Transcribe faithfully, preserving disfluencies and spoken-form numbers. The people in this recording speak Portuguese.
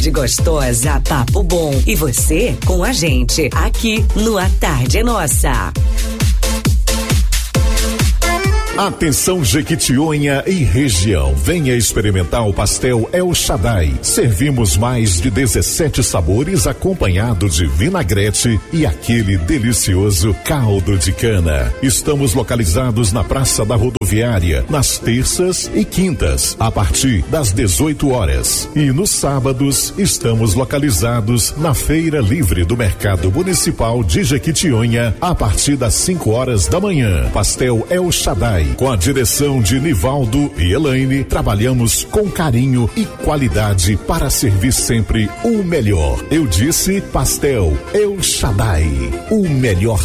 tarde gostosa, papo bom. E você com a gente, aqui no A Tarde é Nossa. Atenção Jequitinhonha e região, venha experimentar o pastel El Shaddai. Servimos mais de dezessete sabores acompanhado de vinagrete e aquele delicioso caldo de cana. Estamos localizados na Praça da Rodoviária, nas terças e quintas, a partir das dezoito horas. E nos sábados estamos localizados na Feira Livre do Mercado Municipal de Jequitinhonha, a partir das cinco horas da manhã. Pastel El Shaddai, com a direção de Nivaldo e Elaine, trabalhamos com carinho e qualidade para servir sempre o melhor. Eu disse pastel El Shaddai, o melhor